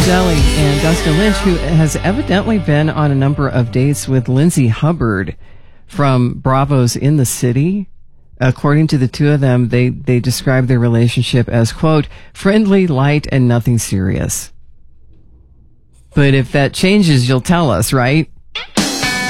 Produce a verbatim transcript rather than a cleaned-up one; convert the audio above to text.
Jelly and Dustin Lynch, who has evidently been on a number of dates with Lindsay Hubbard from Bravo's In the City. According to the two of them, they, they describe their relationship as, quote, friendly, light, and nothing serious. But if that changes, you'll tell us, right?